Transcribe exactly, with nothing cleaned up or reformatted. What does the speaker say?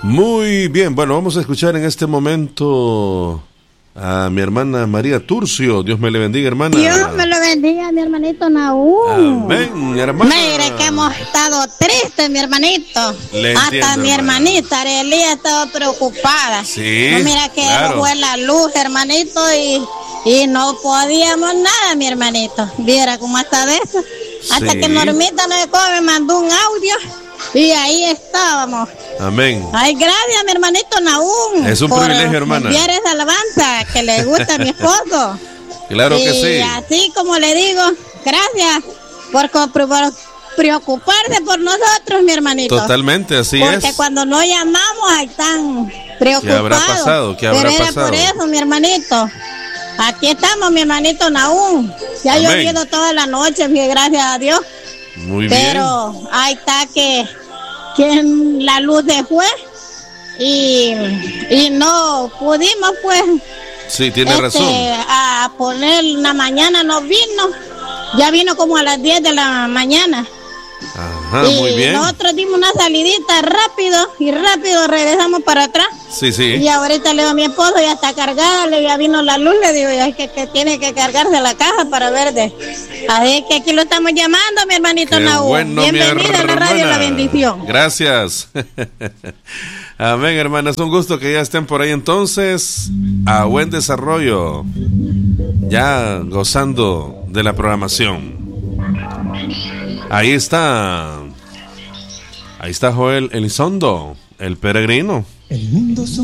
Muy bien, bueno, vamos a escuchar en este momento a mi hermana María Turcio. Dios me le bendiga, hermana. Dios me lo bendiga, mi hermanito Nahum. Amén, hermana. Mire que hemos estado tristes, mi hermanito. Le Hasta entiendo, mi hermana. hermanita Arely ha estado preocupada. Sí, No, mira que claro. fue la luz, hermanito, y, y no podíamos nada, mi hermanito. Viera cómo está de eso. Hasta Sí. que Normita no me mandó un audio y ahí estábamos. Amén. Ay, gracias, mi hermanito Nahum. Es un por privilegio, hermana. enviar esa alabanza que le gusta a mi esposo. Claro que Y sí. así como le digo, gracias por, co- por preocuparse por nosotros, mi hermanito. Totalmente, así Porque es. cuando no llamamos, ahí están preocupados. ¿Qué habrá pasado? ¿Qué habrá Pero era pasado? por eso, mi hermanito. Aquí estamos, mi hermanito Nahum. Ya ha Amén. llovido toda la noche, bien, gracias a Dios. Muy Pero ahí está que, que la luz se fue y, y no pudimos, pues, bien. Sí, tiene este, razón. a poner la mañana, no vino. Ya vino como a las diez de la mañana. Ajá, y muy bien. nosotros dimos una salidita rápido y rápido regresamos para atrás. Sí, sí. Y ahorita le digo a mi esposo, ya está cargada, le ya vino la luz, le digo, ya es que, que tiene que cargarse la caja para ver de. Así que aquí lo estamos llamando, mi hermanito Qué Nahum. bueno, mi Bienvenido a la radio hermana. La Bendición. Gracias. Amén, hermanas. Un gusto que ya estén por ahí entonces. A buen desarrollo. Ya gozando de la programación. Ahí está. Ahí está Joel Elizondo, el peregrino. El mundo son